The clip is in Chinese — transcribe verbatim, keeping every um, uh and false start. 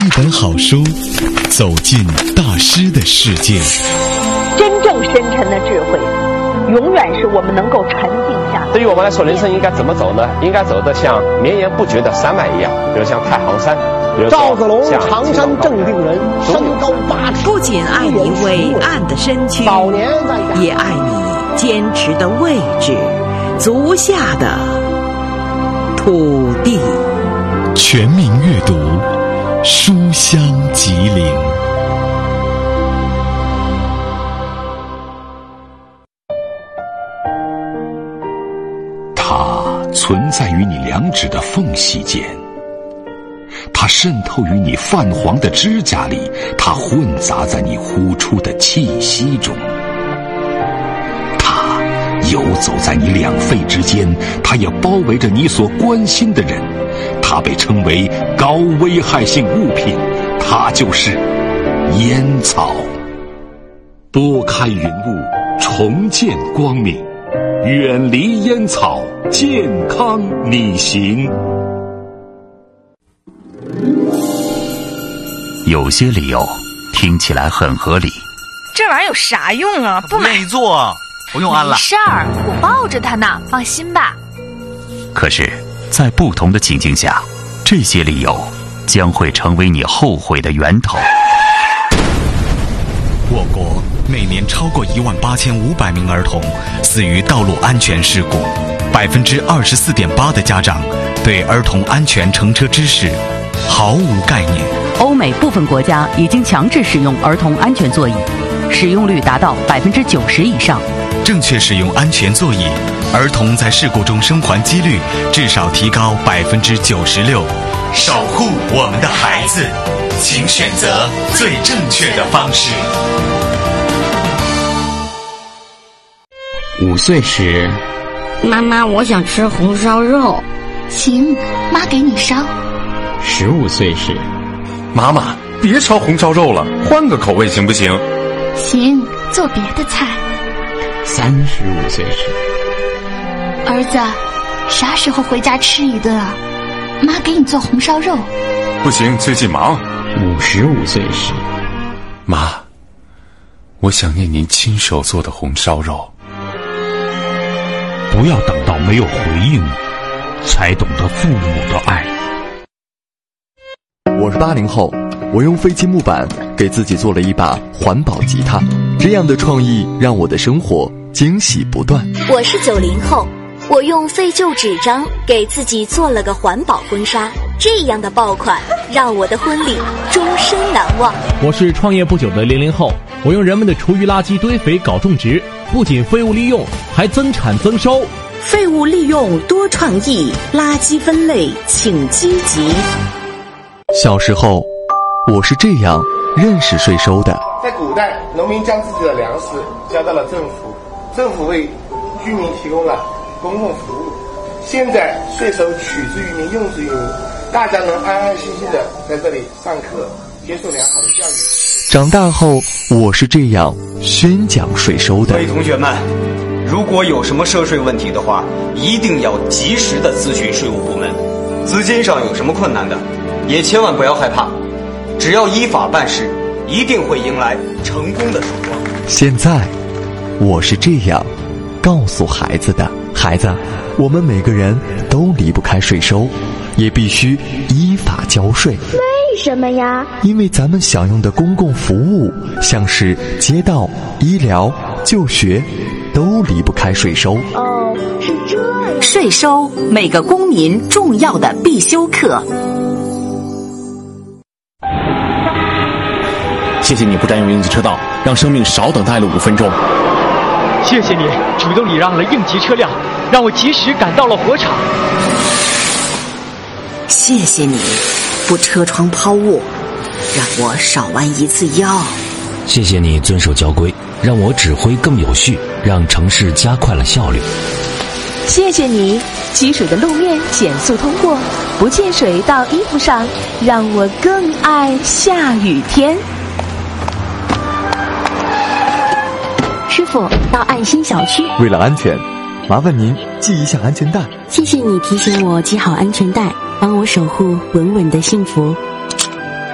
一本好书，走进大师的世界。 真正深沉的智慧，永远是我们能够沉静下来。 对于我们来说，人生应该怎么走呢？应该走得像绵延不绝的山脉一样，比如像太行山，比如赵子龙，常山正定人，身高八尺， 不仅爱你伟岸的身躯， 早年也爱你坚持的位置，足下的土地。 全民阅读，书香吉林。 它存在于你两指的缝隙间，它渗透于你泛黄的指甲里，它混杂在你呼出的气息中，它游走在你两肺之间，它也包围着你所关心的人。它被称为高危害性物品，它就是烟草。拨开云雾，重见光明，远离烟草，健康你行。 有些理由听起来很合理， 这玩意儿有啥用啊？不买。 没做，不用安了。 没事儿，我抱着它呢，放心吧。 可是在不同的情境下，这些理由将会成为你后悔的源头。 我国每年超过一万八千五百名儿童死于道路安全事故，百分之二十四点八的家长对儿童安全乘车知识毫无概念。 欧美部分国家已经强制使用儿童安全座椅，使用率达到百分之九十以上。 正确使用安全座椅，儿童在事故中生还几率至少提高百分之九十六。守护我们的孩子，请选择最正确的方式。 五岁时， 妈妈，我想吃红烧肉。 行，妈给你烧。 十五岁时， 妈妈，别烧红烧肉了，换个口味行不行？ 行，做别的菜。 三十五岁时， 儿子，啥时候回家吃一顿啊？妈给你做红烧肉。 不行，最近忙。 五十五岁时， 妈，我想念您亲手做的红烧肉。 不要等到没有回应，才懂得父母的爱。 我是八零后，我用废弃木板给自己做了一把环保吉他，这样的创意让我的生活惊喜不断。 我是九零后，我用废旧纸张给自己做了个环保婚纱，这样的爆款让我的婚礼终身难忘。 我是创业不久的零零后，我用人们的厨余垃圾堆肥搞种植，不仅废物利用，还增产增收。 废物利用多创意，垃圾分类请积极。 小时候，我是这样认识税收的。 在古代，农民将自己的粮食交到了政府，政府为居民提供了公共服务。现在税收取之于民，用之于民，大家能安安心心的在这里上课，接受良好的教育。 长大后，我是这样宣讲税收的。 各位同学们，如果有什么涉税问题的话，一定要及时的咨询税务部门。资金上有什么困难的，也千万不要害怕，只要依法办事，一定会迎来成功的曙光。 现在，我是这样告诉孩子的：孩子，我们每个人都离不开税收，也必须依法交税。 为什么呀？ 因为咱们享用的公共服务，像是街道、医疗、就学，都离不开税收。 哦，是这样。 税收，每个公民重要的必修课。 谢谢你不占用应急车道，让生命少等待了五分钟。 谢谢你主动礼让了应急车辆，让我及时赶到了火场。 谢谢你不车窗抛物，让我少弯一次腰。 谢谢你遵守交规，让我指挥更有序，让城市加快了效率。 谢谢你积水的路面减速通过，不溅水到衣服上，让我更爱下雨天。 师傅，到爱心小区。 为了安全，麻烦您系一下安全带。 谢谢你提醒我系好安全带，帮我守护稳稳的幸福。